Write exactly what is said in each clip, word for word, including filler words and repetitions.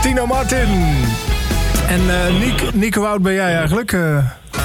Tino Martin. En uh, Niek, Nico, hoe oud ben jij eigenlijk? Uh...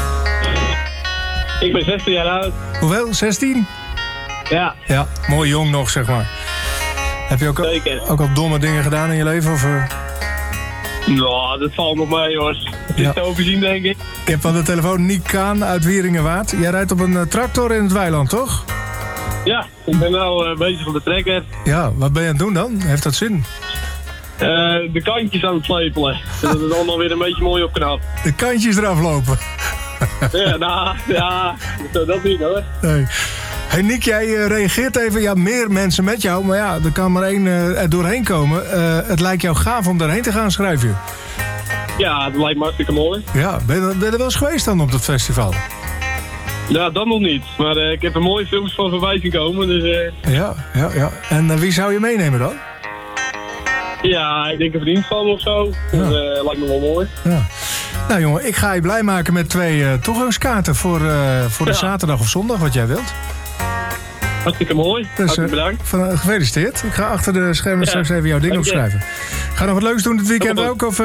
Ik ben zestien jaar oud. Hoeveel? zestien? Ja. Ja, mooi jong nog, zeg maar. Heb je ook, al, ook al domme dingen gedaan in je leven? Of, uh... Nou, dat valt nog mee, hoor. Het is ja. te overzien, denk ik. Ik heb van de telefoon Niek Kaan uit Wieringenwaard. Jij rijdt op een uh, tractor in het weiland, toch? Ja, ik ben nou uh, bezig op de trekker. Ja, wat ben je aan het doen dan? Heeft dat zin? Uh, de kantjes aan het slepelen. Dat het allemaal weer een beetje mooi opknapt. De kantjes eraf lopen? Ja, nou, ja, dat niet, hoor. Nee. Hey Niek, jij uh, reageert even. Ja, meer mensen met jou, maar ja, er kan maar één uh, er doorheen komen. Uh, het lijkt jou gaaf om daarheen te gaan, schrijf je. Ja, dat lijkt me hartstikke mooi. Ja, ben je, ben je er wel eens geweest dan op dat festival? Ja, dat nog niet. Maar uh, ik heb er mooie films van voorbij zien komen, dus... Uh... Ja, ja, ja. En uh, wie zou je meenemen dan? Ja, ik denk een vriend van me of zo. Ja. Dat uh, lijkt me wel mooi. Ja. Nou jongen, ik ga je blij maken met twee uh, toegangskaarten voor, uh, voor de ja. zaterdag of zondag, wat jij wilt. Hartstikke mooi. Dus, hartstikke bedankt. Uh, van, uh, gefeliciteerd. Ik ga achter de schermen ja. straks even jouw ding opschrijven. Ga nog wat leuks doen dit weekend ook? Of, uh...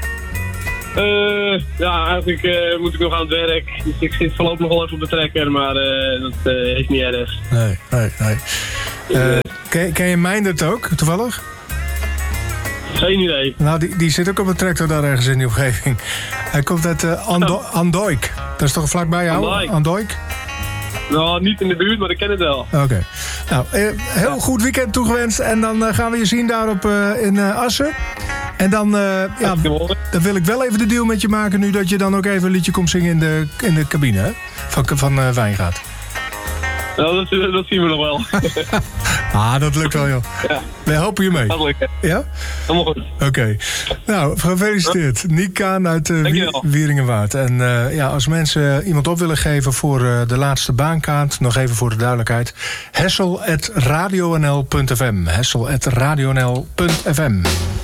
Uh, ja, eigenlijk uh, moet ik nog aan het werk. Dus ik zit voorlopig nog wel even op de trekker, maar uh, dat uh, is niet erg. Nee, nee, nee. Uh, ken, ken je Meindert ook, toevallig? Geen idee. Nou, die, die zit ook op een tractor daar ergens in die omgeving. Hij komt uit uh, Ando- oh. Andoik. Dat is toch vlakbij jou? Andoik. Andoik? Nou, niet in de buurt, maar ik ken het wel. Oké. Okay. Nou, uh, heel ja. goed weekend toegewenst. En dan uh, gaan we je zien daarop uh, in uh, Assen. En dan, uh, ja, dan wil ik wel even de deal met je maken nu dat je dan ook even een liedje komt zingen in de, in de cabine, hè? Van, van uh, Wijngaard. Nou, dat, dat zien we nog wel. Ah, dat lukt wel, joh. Ja. We helpen je mee. Dat lukt. Ja? Helemaal goed. Oké. Okay. Nou, gefeliciteerd. Ja. Niek Kaan uit uh, Wier- Wieringenwaard. En uh, ja, als mensen iemand op willen geven voor uh, de laatste baankaart, nog even voor de duidelijkheid. hessel at radio n l punt f m. hessel at radio n l punt f m.